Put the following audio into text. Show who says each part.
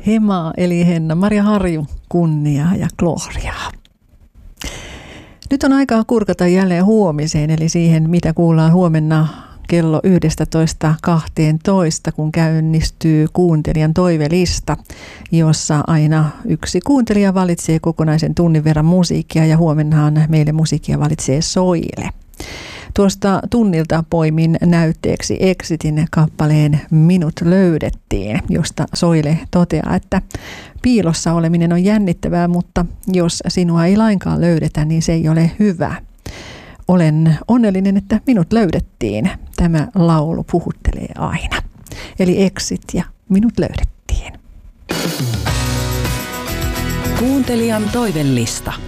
Speaker 1: Hema eli Henna-Maria Harju, kunniaa ja gloriaa. Nyt on aikaa kurkata jälleen huomiseen, eli siihen, mitä kuullaan huomenna kello 11:12, kun käynnistyy kuuntelijan toivelista, jossa aina yksi kuuntelija valitsee kokonaisen tunnin verran musiikkia, ja huomennahan meille musiikkia valitsee Soile. Tuosta tunnilta poimin näytteeksi Exitin kappaleen Minut löydettiin, josta Soile toteaa, että piilossa oleminen on jännittävää, mutta jos sinua ei lainkaan löydetä, niin se ei ole hyvä. Olen onnellinen, että minut löydettiin. Tämä laulu puhuttelee aina. Eli Exit ja Minut löydettiin.
Speaker 2: Kuuntelijan toivellista.